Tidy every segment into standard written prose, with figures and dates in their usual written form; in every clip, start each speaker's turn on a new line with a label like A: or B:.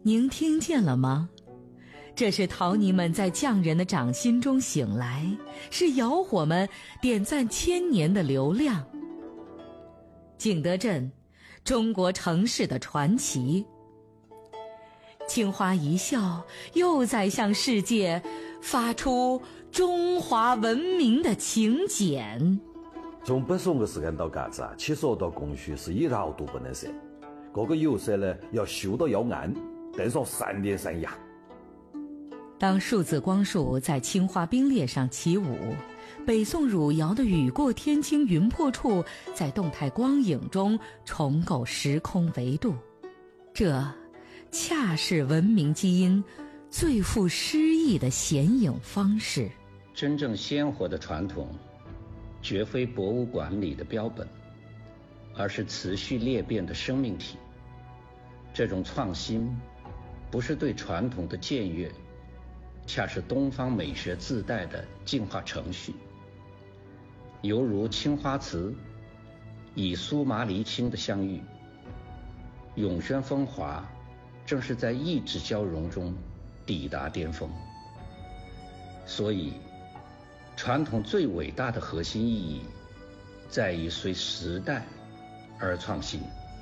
A: 您听见了吗？这是陶泥们在匠人的掌心中醒来，是窑火们点赞千年的流量。景德镇，中国城市的传奇。青花一笑，又在向世界发出中华文明的请柬。
B: 从北宋的时间到嘎子啊，其实到供需是一绕都不能设，各个釉色呢要修到要暗，等上3年3夜。
A: 当数字光束在青花冰裂上起舞，北宋汝窑的雨过天青云破处在动态光影中重构时空维度，这恰是文明基因最富诗意的显影方式。
C: 真正鲜活的传统绝非博物馆里的标本，而是持续裂变的生命体。这种创新不是对传统的僭越，恰是东方美学自带的进化程序。犹如青花瓷以苏麻离青的相遇，永轩风华正是在意志交融中抵达巅峰。所以传统最伟大的核心意义在于随时代而创新。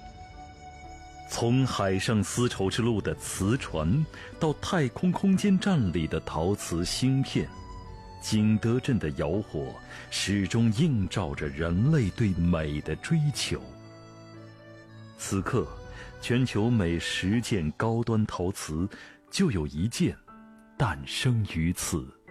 D: 从海上丝绸之路的瓷船到太空空间站里的陶瓷芯片，景德镇的窑火始终映照着人类对美的追求。此刻全球每10件高端陶瓷就有1件诞生于此。